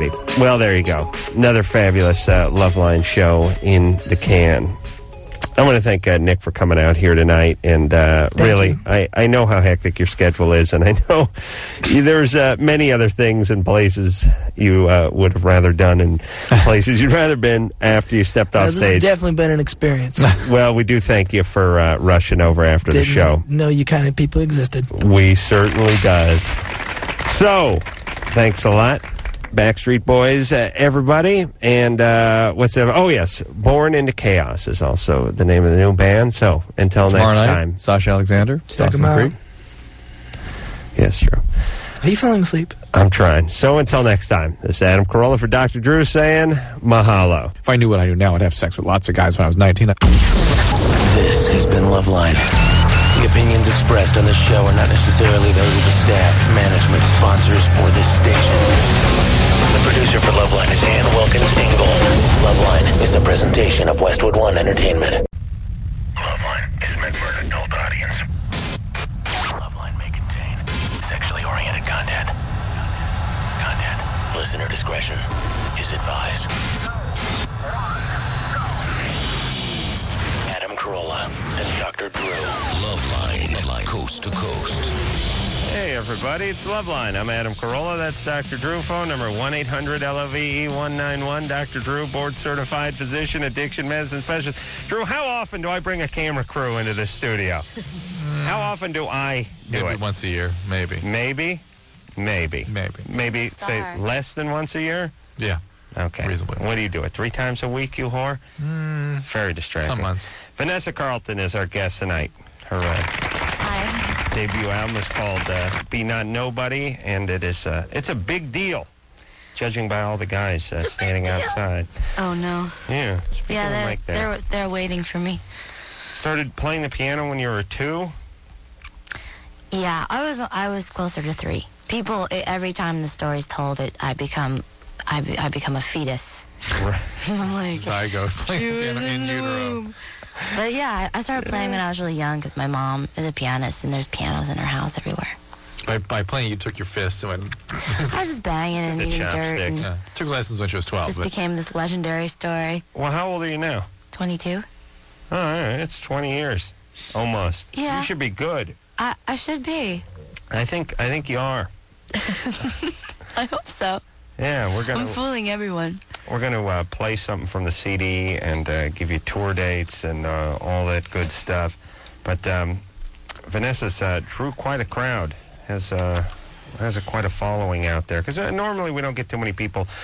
right. Well, there you go. Another fabulous Loveline show in the can. I want to thank Nick for coming out here tonight. And really, I know how hectic your schedule is, and I know there's many other things and places you would have rather done and places you'd rather been after you stepped off This stage. has definitely been an experience. Well, we do thank you for rushing over after the show. Know you kind of people existed. We certainly does. So, thanks a lot. Backstreet Boys, everybody. And what's that? Oh, yes. Born into Chaos is also the name of the new band. So, until Tomorrow next night, time. Sasha Alexander, Check Dawson them out. Creek. Yes, true. Are you falling asleep? I'm trying. So, until next time, this is Adam Carolla for Dr. Drew saying mahalo. If I knew what I do now, I'd have sex with lots of guys when I was 19. This has been Loveline. The opinions expressed on this show are not necessarily those of the staff, management, sponsors, or this station. The producer for Loveline is Ann Wilkins Ingold. Loveline is a presentation of Westwood One Entertainment. Loveline is meant for an adult audience. Loveline may contain sexually oriented content. Listener discretion is advised. Adam Carolla and Dr. Drew. Loveline, coast to coast. Hey, everybody. It's Loveline. I'm Adam Carolla. That's Dr. Drew. Phone number 1-800-LOVE-191. Dr. Drew, board-certified physician, addiction medicine specialist. Drew, how often do I bring a camera crew into the studio? How often do I do Maybe it? once a year, maybe. Maybe? Maybe, say, less than once a year? Yeah. Okay. Reasonably. What do you do it 3 times a week, you whore? Very distracting. Some months. Vanessa Carlton is our guest tonight. Her debut album is called Be Not Nobody, and it's a big deal, judging by all the guys standing outside. Oh no. Yeah. Yeah, like that. they're waiting for me. Started playing the piano when you were 2? Yeah, I was closer to 3. People, every time the story's told, I become a fetus. Right. I'm like, Zygote playing she was piano in the utero. womb. But yeah, I started playing when I was really young because my mom is a pianist and there's pianos in her house everywhere. By playing, you took your fists and I was just banging and The eating dirt chopsticks. and took lessons when she was 12. just But became this legendary story. Well, how old are you now? 22. Oh, all right. It's 20 years. Almost. Yeah. You should be good. I should be. I think you are. I hope so. Yeah, I'm fooling everyone. we're gonna play something from the CD and give you tour dates and all that good stuff. But Vanessa's drew quite a crowd. Has quite a following out there because normally we don't get too many people